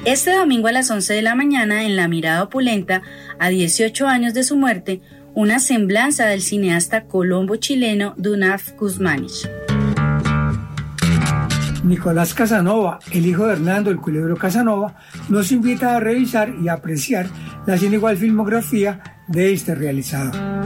Este domingo a las 11 de la mañana, en La Mirada Opulenta, a 18 años de su muerte, una semblanza del cineasta colombo-chileno Dunaf Guzmánich. Nicolás Casanova, el hijo de Hernando el Culebro Casanova, nos invita a revisar y apreciar la sin igual filmografía de este realizador.